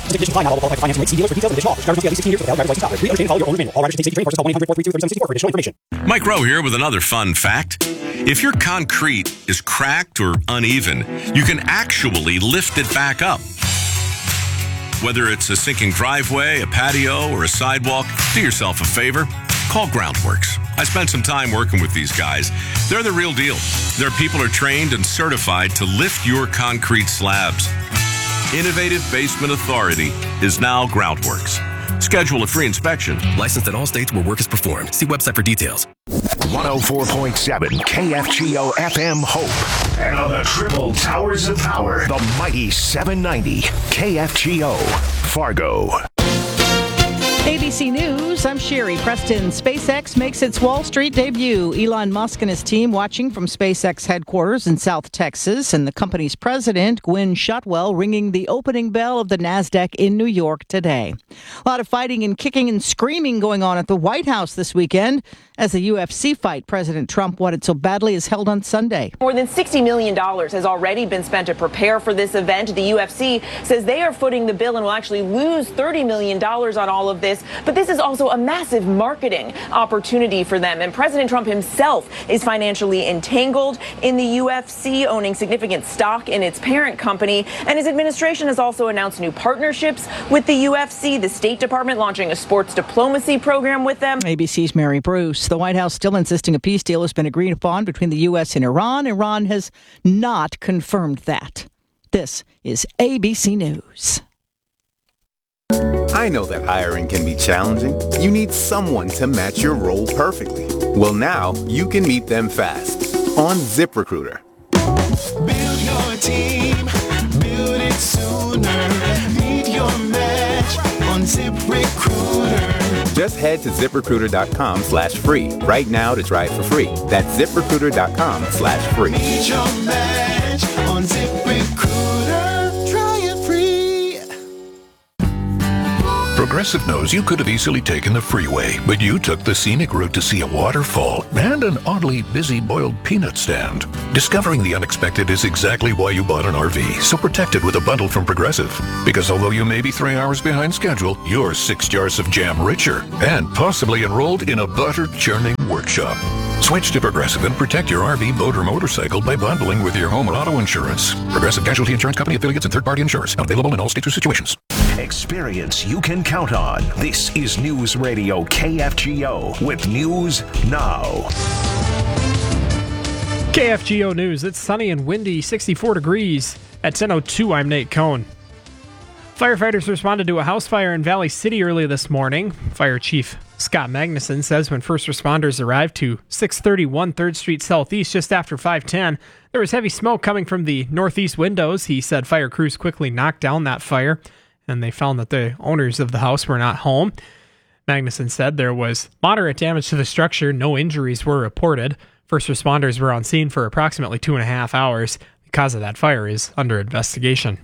Mike Rowe here with another fun fact. If your concrete is cracked or uneven, you can actually lift it back up. Whether it's a sinking driveway, a patio, or a sidewalk, do yourself a favor. Call Groundworks. I spent some time working with these guys. They're the real deal. Their people are trained and certified to lift your concrete slabs. Innovative Basement Authority is now Groundworks. Schedule a free inspection. Licensed in all states where work is performed. See website for details. 104.7 KFGO FM Hope. And on the triple towers of power, the mighty 790 KFGO Fargo. ABC News, I'm Sherry Preston. SpaceX makes its Wall Street debut. Elon Musk and his team watching from SpaceX headquarters in South Texas, and the company's president, Gwynne Shotwell, ringing the opening bell of the NASDAQ in New York today. A lot of fighting and kicking and screaming going on at the White House this weekend as the UFC fight President Trump wanted so badly is held on Sunday. More than $60 million has already been spent to prepare for this event. The UFC says they are footing the bill and will actually lose $30 million on all of this. But this is also a massive marketing opportunity for them. And President Trump himself is financially entangled in the UFC, owning significant stock in its parent company. And his administration has also announced new partnerships with the UFC, the State Department launching a sports diplomacy program with them. ABC's Mary Bruce. The White House still insisting a peace deal has been agreed upon between the U.S. and Iran. Iran has not confirmed that. This is ABC News. I know that hiring can be challenging. You need someone to match your role perfectly. Well, now you can meet them fast on ZipRecruiter. Build your team, build it sooner. Meet your ZipRecruiter. Just head to ZipRecruiter.com/free right now to try it for free. That's ZipRecruiter.com/free. Meet your match on ZipRecruiter. Try it free. Progressive knows you could have easily taken the freeway, but you took the scenic route to see a waterfall and an oddly busy boiled peanut stand. Discovering the unexpected is exactly why you bought an RV, so protect it with a bundle from Progressive. Because although you may be 3 hours behind schedule, you're 6 jars of jam richer and possibly enrolled in a butter churning workshop. Switch to Progressive and protect your RV, boat, or motorcycle by bundling with your home or auto insurance. Progressive Casualty Insurance Company affiliates and third-party insurers. Not available in all states or situations. Experience you can count on. This is News Radio KFGO with News Now. KFGO News. It's sunny and windy, 64 degrees. At 10:02, I'm Nate Cohn. Firefighters responded to a house fire in Valley City early this morning. Fire Chief Scott Magnuson says when first responders arrived to 631 3rd Street Southeast just after 5:10, there was heavy smoke coming from the northeast windows. He said fire crews quickly knocked down that fire, and they found that the owners of the house were not home. Magnuson said there was moderate damage to the structure. No injuries were reported. First responders were on scene for approximately 2.5 hours. The cause of that fire is under investigation.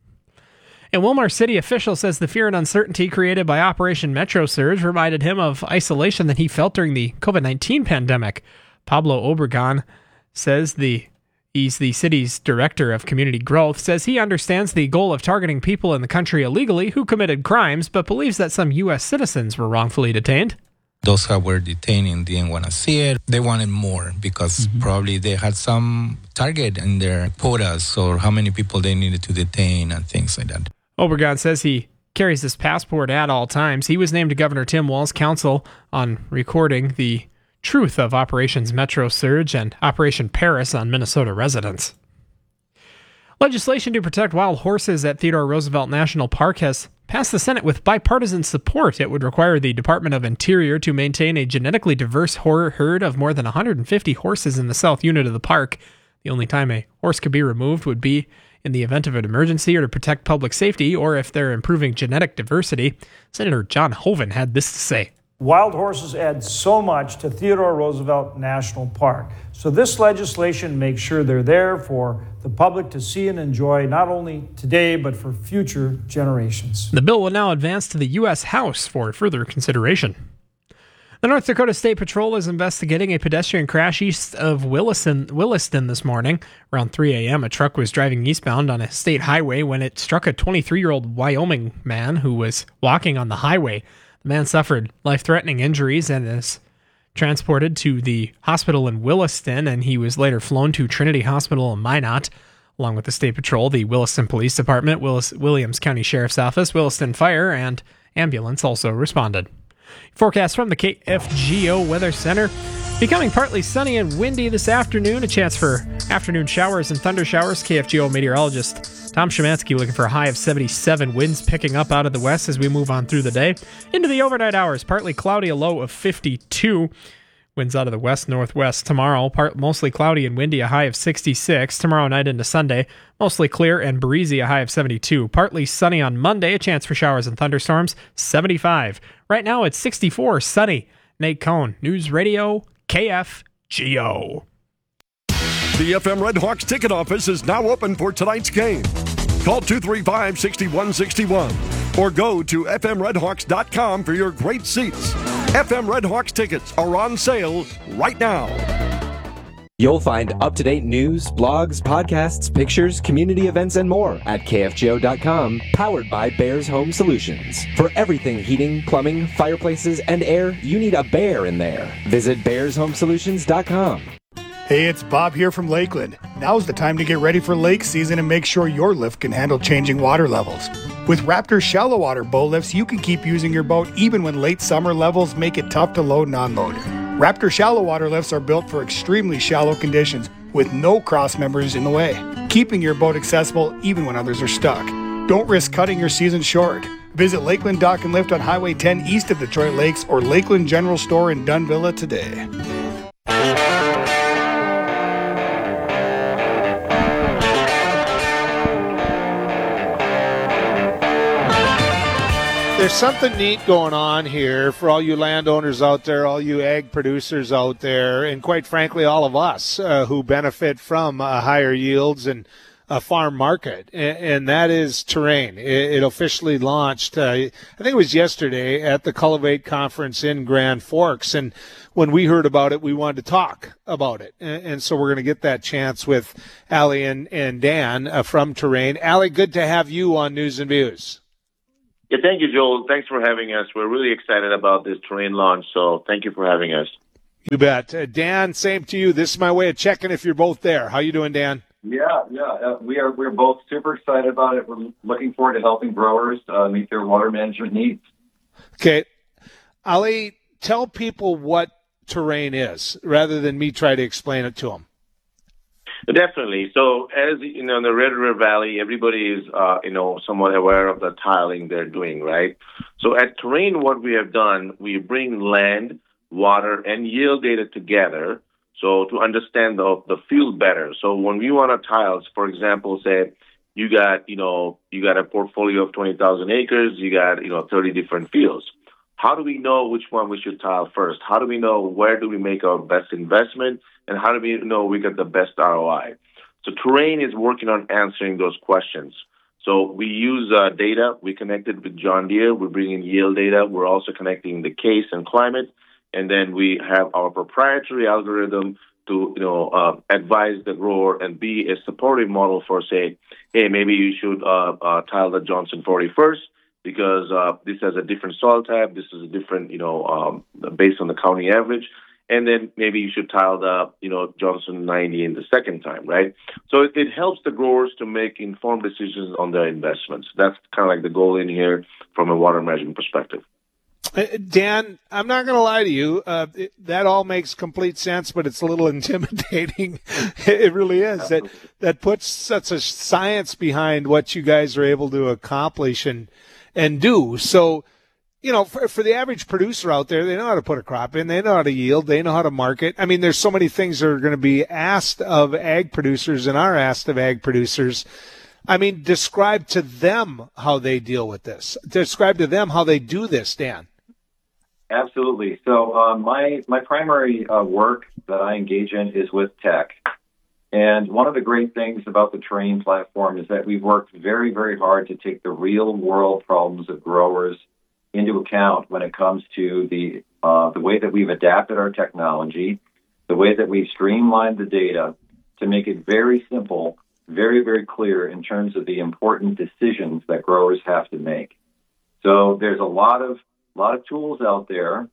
In Wilmar City, official says the fear and uncertainty created by Operation Metro Surge reminded him of isolation that he felt during the COVID-19 pandemic. Pablo Obregon says he's the city's director of community growth, says he understands the goal of targeting people in the country illegally who committed crimes, but believes that some U.S. citizens were wrongfully detained. Those who were detained didn't want to see it. They wanted more because probably they had some target in their quotas or how many people they needed to detain and things like that. Obregon says he carries his passport at all times. He was named Governor Tim Walz's counsel on recording the truth of Operations Metro Surge and Operation Paris on Minnesota residents. Legislation to protect wild horses at Theodore Roosevelt National Park has passed the Senate with bipartisan support. It would require the Department of Interior to maintain a genetically diverse herd of more than 150 horses in the south unit of the park. The only time a horse could be removed would be in the event of an emergency or to protect public safety, or if they're improving genetic diversity. Senator John Hoeven had this to say. Wild horses add so much to Theodore Roosevelt National Park. So this legislation makes sure they're there for the public to see and enjoy, not only today, but for future generations. The bill will now advance to the U.S. House for further consideration. The North Dakota State Patrol is investigating a pedestrian crash east of Williston this morning. Around 3 a.m., a truck was driving eastbound on a state highway when it struck a 23-year-old Wyoming man who was walking on the highway. The man suffered life-threatening injuries and is transported to the hospital in Williston, and he was later flown to Trinity Hospital in Minot. Along with the State Patrol, the Williston Police Department, Williams County Sheriff's Office, Williston Fire, and ambulance also responded. Forecast from the KFGO Weather Center. Becoming partly sunny and windy this afternoon. A chance for afternoon showers and thunder showers. KFGO meteorologist Tom Szymanski looking for a high of 77. Winds picking up out of the west as we move on through the day. Into the overnight hours, partly cloudy, a low of 52. Winds out of the west-northwest. Tomorrow, mostly cloudy and windy, a high of 66. Tomorrow night into Sunday, mostly clear and breezy, a high of 72. Partly sunny on Monday, a chance for showers and thunderstorms, 75. Right now, it's 64, sunny. Nate Cohn, News Radio, KFGO. The FM Red Hawks ticket office is now open for tonight's game. Call 235-6161 or go to fmredhawks.com for your great seats. FM Red Hawks tickets are on sale right now. You'll find up-to-date news, blogs, podcasts, pictures, community events, and more at KFGO.com, powered by Bears Home Solutions. For everything heating, plumbing, fireplaces, and air, you need a Bear in there. Visit BearsHomeSolutions.com. Hey, it's Bob here from Lakeland. Now's the time to get ready for lake season and make sure your lift can handle changing water levels. With Raptor shallow water bow lifts, you can keep using your boat even when late summer levels make it tough to load and unload. Raptor shallow water lifts are built for extremely shallow conditions with no cross members in the way, keeping your boat accessible even when others are stuck. Don't risk cutting your season short. Visit Lakeland Dock and Lift on Highway 10 east of Detroit Lakes or Lakeland General Store in Dunvilla today. There's something neat going on here for all you landowners out there, all you ag producers out there, and quite frankly, all of us who benefit from higher yields and a farm market, and that is Terrain. It officially launched, I think it was yesterday, at the Cultivate Conference in Grand Forks, and when we heard about it, we wanted to talk about it, and so we're going to get that chance with Allie and Dan from Terrain. Allie, good to have you on News and Views. Yeah, thank you, Joel. Thanks for having us. We're really excited about this Terrain launch, so thank you for having us. You bet. Dan, same to you. This is my way of checking if you're both there. How you doing, Dan? Yeah. We're both super excited about it. We're looking forward to helping growers meet their water management needs. Okay. Ali, tell people what Terrain is, rather than me try to explain it to them. Definitely. So, as you know, in the Red River Valley, everybody is, somewhat aware of the tiling they're doing, right? So, at Terrain, what we have done, we bring land, water, and yield data together. So, to understand the field better. So, when we want to tiles, for example, say you got a portfolio of 20,000 acres, you got 30 different fields. How do we know which one we should tile first? How do we know where do we make our best investment? And how do we know we get the best ROI? So Terrain is working on answering those questions. So we use data. We connected with John Deere. We're bringing yield data. We're also connecting the case and climate. And then we have our proprietary algorithm to advise the grower and be a supportive model for, say, hey, maybe you should tile the Johnson 40 first, because this has a different soil type, this is a different, based on the county average, and then maybe you should tile the, Johnson 90 in the second time, right? So it helps the growers to make informed decisions on their investments. That's kind of like the goal in here from a water management perspective. Dan, I'm not going to lie to you. That all makes complete sense, but it's a little intimidating. It really is. That puts such a science behind what you guys are able to accomplish and do. So, for the average producer out there, they know how to put a crop in. They know how to yield. They know how to market. I mean, there's so many things that are going to be asked of ag producers and are asked of ag producers. I mean, describe to them how they deal with this. Describe to them how they do this, Dan. Absolutely. So my primary work that I engage in is with tech. And one of the great things about the Terrain platform is that we've worked very, very hard to take the real-world problems of growers into account when it comes to the way that we've adapted our technology, the way that we've streamlined the data to make it very simple, very, very clear in terms of the important decisions that growers have to make. So there's a lot of tools out there.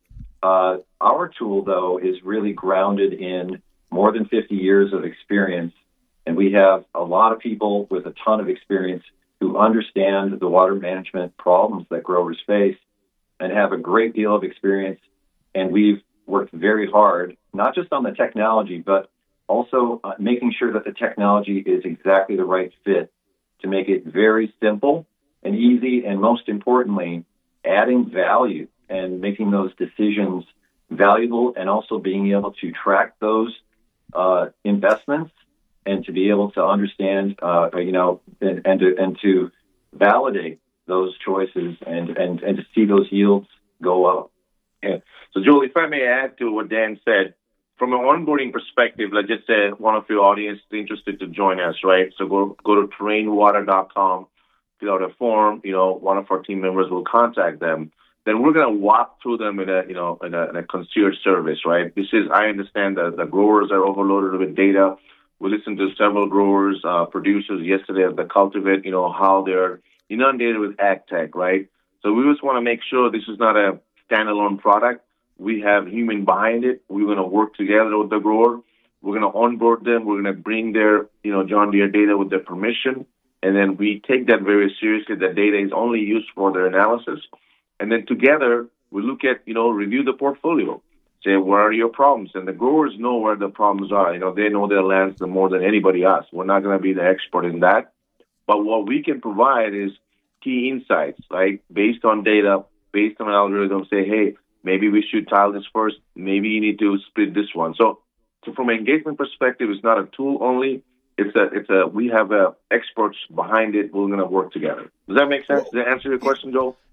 Our tool, though, is really grounded in more than 50 years of experience, and we have a lot of people with a ton of experience who understand the water management problems that growers face and have a great deal of experience. And we've worked very hard, not just on the technology, but also making sure that the technology is exactly the right fit to make it very simple and easy, and most importantly, adding value and making those decisions valuable, and also being able to track those investments and to be able to understand, and to validate those choices and to see those yields go up. Yeah. So, Joel, if I may add to what Dan said, from an onboarding perspective, let's just say one of your audience is interested to join us, right? So go to terrainwater.com, fill out a form. One of our team members will contact them. Then we're going to walk through them in a concierge service, right? I understand that the growers are overloaded with data. We listened to several growers, producers yesterday at the Cultivate, how they're inundated with ag tech, right? So we just want to make sure this is not a standalone product. We have human behind it. We're going to work together with the grower. We're going to onboard them. We're going to bring their, John Deere data with their permission. And then we take that very seriously. The data is only used for their analysis. And then together, we look at, review the portfolio, say, where are your problems? And the growers know where the problems are. They know their lands more than anybody else. We're not going to be the expert in that. But what we can provide is key insights, right? Based on data, based on an algorithm, say, hey, maybe we should tile this first. Maybe you need to split this one. So from an engagement perspective, it's not a tool only. We have experts behind it. We're going to work together. Does that make sense? Does that answer your question, Joel?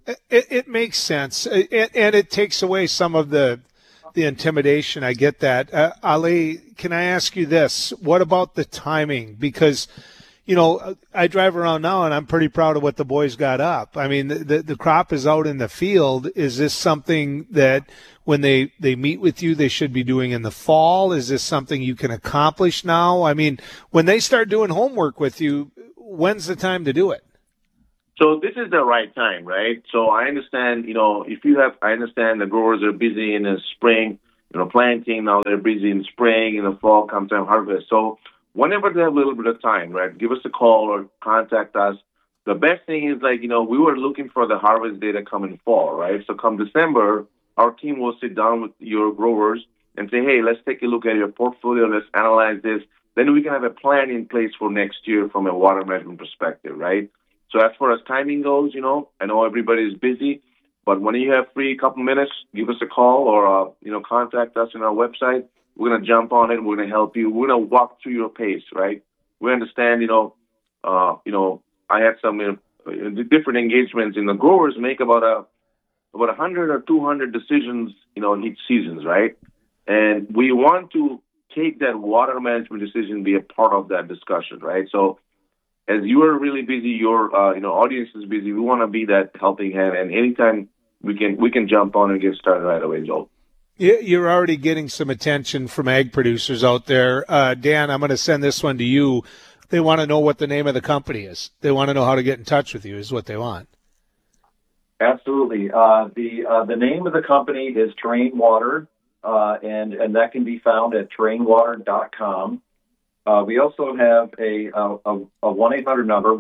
It makes sense, and it takes away some of the intimidation. I get that. Ali, can I ask you this? What about the timing? Because, I drive around now, and I'm pretty proud of what the boys got up. I mean, the crop is out in the field. Is this something that when they meet with you, they should be doing in the fall? Is this something you can accomplish now? I mean, when they start doing homework with you, when's the time to do it? So this is the right time, right? So I understand, I understand the growers are busy in the spring, planting. Now they're busy in spring, in the fall comes time harvest. So whenever they have a little bit of time, right, give us a call or contact us. The best thing is we were looking for the harvest data come in fall, right? So come December, our team will sit down with your growers and say, hey, let's take a look at your portfolio. Let's analyze this. Then we can have a plan in place for next year from a water management perspective, right? So as far as timing goes, I know everybody's busy, but when you have free couple minutes, give us a call or, contact us on our website. We're going to jump on it. We're going to help you. We're going to walk through your pace, right? We understand, I had some different engagements in the growers make about 100 or 200 decisions, in each seasons, right? And we want to take that water management decision, be a part of that discussion, right? So as you are really busy, your audience is busy. We want to be that helping hand, and anytime we can jump on and get started right away, Joel. You're already getting some attention from ag producers out there. Dan, I'm going to send this one to you. They want to know what the name of the company is. They want to know how to get in touch with you is what they want. Absolutely. The name of the company is Terrain Water, and that can be found at terrainwater.com. We also have a 1-800 number,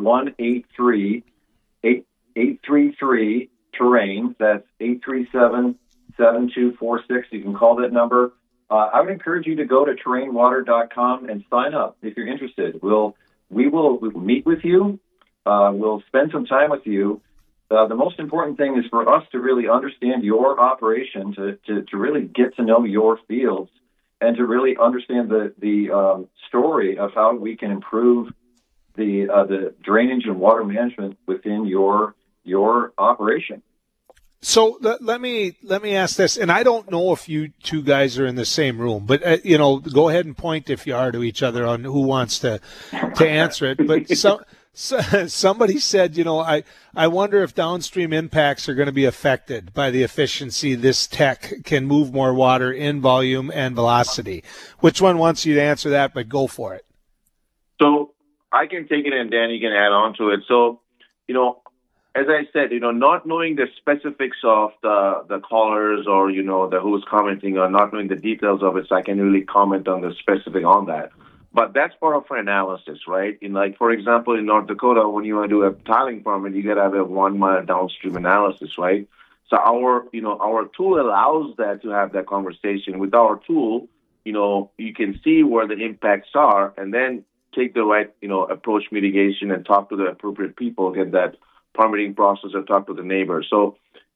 1-833-TERRAIN. That's 837-7246. You can call that number. I would encourage you to go to terrainwater.com and sign up if you're interested. We will meet with you. We'll spend some time with you. The most important thing is for us to really understand your operation, to really get to know your fields, and to really understand the story of how we can improve the drainage and water management within your operation. So let me ask this, and I don't know if you two guys are in the same room, but go ahead and point if you are to each other on who wants to answer it. But somebody said, I wonder if downstream impacts are going to be affected by the efficiency this tech can move more water in volume and velocity. Which one wants you to answer that? But go for it. So I can take it, and Danny can add on to it. So, as I said, not knowing the specifics of the callers or, the who's commenting, or not knowing the details of it, so I can really comment on the specific on that. But that's part of our analysis, right? For example, in North Dakota, when you want to do a tiling permit, you got to have a 1 mile downstream analysis, right? So our tool allows that to have that conversation. With our tool, you can see where the impacts are and then take the right, approach mitigation and talk to the appropriate people, get that permitting process, or talk to the neighbors. So,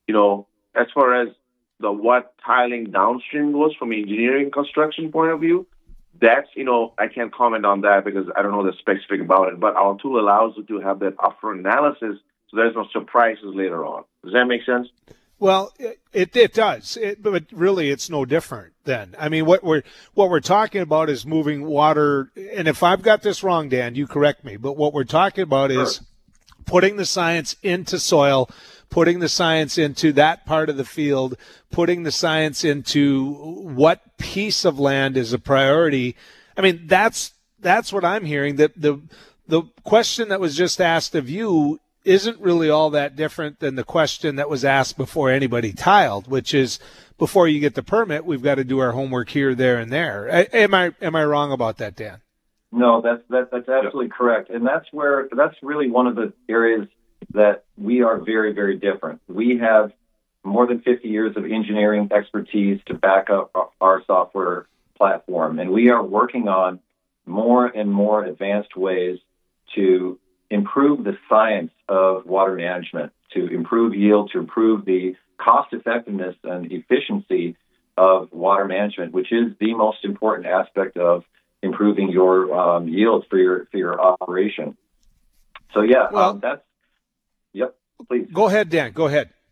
as far as what tiling downstream goes from an engineering construction point of view, that's, I can't comment on that because I don't know the specific about it, but our tool allows you to have that upfront analysis so there's no surprises later on. Does that make sense? Well, it does, but really it's no different then. I mean, what we're talking about is moving water, and if I've got this wrong, Dan, you correct me, but what we're talking about is putting the science into soil, putting the science into that part of the field, putting the science into what piece of land is a priority. I mean, that's what I'm hearing. That the question that was just asked of you isn't really all that different than the question that was asked before anybody tiled, which is before you get the permit, we've got to do our homework here, there, and there. Am I wrong about that, Dan? No, that's absolutely correct, and that's really one of the areas that we are very, very different. We have more than 50 years of engineering expertise to back up our software platform, and we are working on more and more advanced ways to improve the science of water management, to improve yield, to improve the cost effectiveness and efficiency of water management, which is the most important aspect of improving your yield for your operation. So yeah, well, that's. Yep, please. Go ahead, Dan. Go ahead.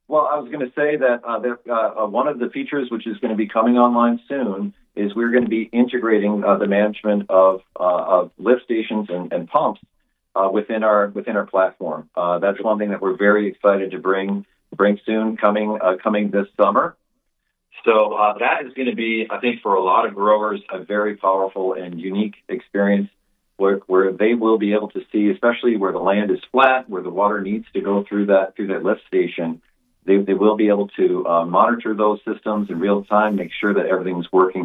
Well, I was going to say that one of the features which is going to be coming online soon is we're going to be integrating the management of lift stations and pumps within our platform. That's one thing that we're very excited to bring soon, coming this summer. So that is going to be, I think, for a lot of growers, a very powerful and unique experience where they will be able to see, especially where the land is flat, where the water needs to go through that lift station. They will be able to monitor those systems in real time, make sure that everything's working